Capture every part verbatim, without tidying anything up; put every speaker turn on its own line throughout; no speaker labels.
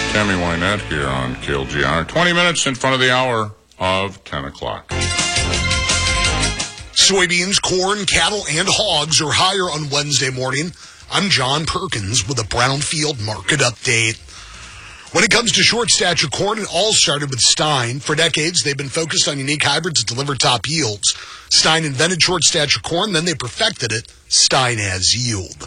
Tammy Wynette here on K L G R. twenty minutes in front of the hour of ten o'clock.
Soybeans, corn, cattle, and hogs are higher on Wednesday morning. I'm John Perkins with a Brownfield market update. When it comes to short stature corn, it all started with Stein. For decades, they've been focused on unique hybrids that deliver top yields. Stein invented short stature corn, then they perfected it. Stein has yield.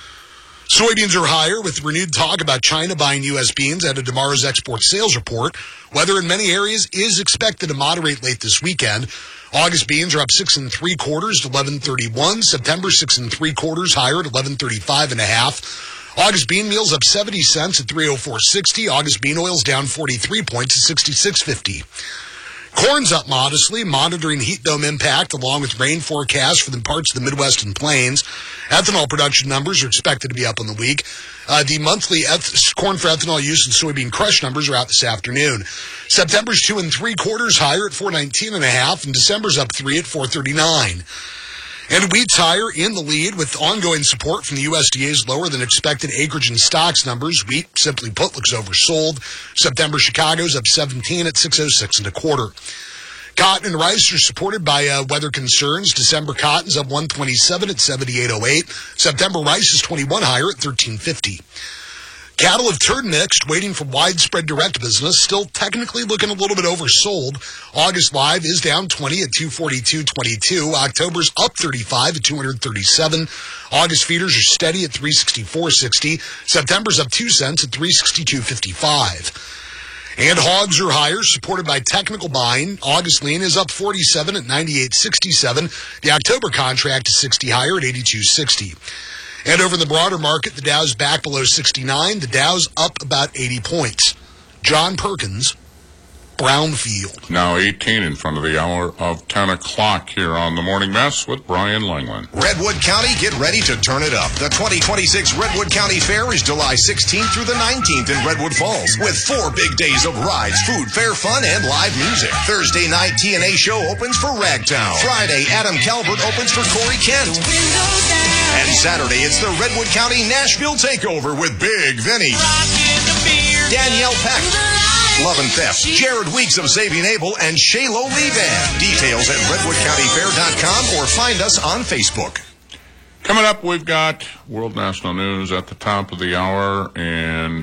Soybeans are higher with renewed talk about China buying U S beans added to tomorrow's export sales report. Weather in many areas is expected to moderate late this weekend. August beans are up six and three quarters to eleven thirty-one. September six and three quarters higher at eleven thirty-five and a half. August bean meal's up seventy cents at three oh four sixty. August bean oil's down forty-three points at sixty-six fifty. Corn's up modestly, monitoring heat dome impact along with rain forecasts for the parts of the Midwest and Plains. Ethanol production numbers are expected to be up on the week. Uh, the monthly eth- corn for ethanol use and soybean crush numbers are out this afternoon. September's two and three quarters higher at four nineteen and a half, and December's up three at four thirty-nine. And wheat's higher in the lead with ongoing support from the U S D A's lower than expected acreage and stocks numbers. Wheat, simply put, looks oversold. September Chicago's up seventeen at six oh six and a quarter. Cotton and rice are supported by uh, weather concerns. December cotton's up one twenty-seven at seventy-eight oh eight. September rice is twenty-one higher at thirteen fifty. Cattle have turned mixed, waiting for widespread direct business, still technically looking a little bit oversold. August live is down twenty at two forty-two twenty-two. October's up thirty-five at two thirty-seven. August feeders are steady at three sixty-four sixty. September's up two cents at three sixty-two fifty-five. And hogs are higher, supported by technical buying. August lean is up forty-seven at ninety-eight sixty-seven. The October contract is sixty higher at eighty-two sixty. And over in the broader market, the Dow's back below sixty-nine. The Dow's up about eighty points. John Perkins, Brownfield.
Now eighteen in front of the hour of ten o'clock here on The Morning Mess with Brian Langland.
Redwood County, get ready to turn it up. The twenty twenty-six Redwood County Fair is July sixteenth through the nineteenth in Redwood Falls with four big days of rides, food, fair, fun, and live music. Thursday night, T N A show opens for Ragtown. Friday, Adam Calvert opens for Corey Kent. And Saturday, it's the Redwood County Nashville Takeover with Big Vinny, Danielle Peck, Love and Theft, Jared Weeks of Saving Abel, and Shaylo Levan. Details at redwood county fair dot com or find us on Facebook.
Coming up, we've got World National News at the top of the hour and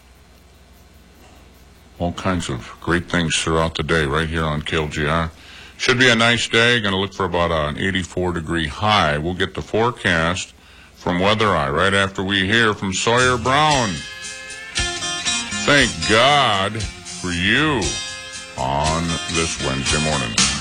all kinds of great things throughout the day right here on K L G R. Should be a nice day. Going to look for about an eighty-four degree high. We'll get the forecast from Weather Eye right after we hear from Sawyer Brown. Thank God for you on this Wednesday morning.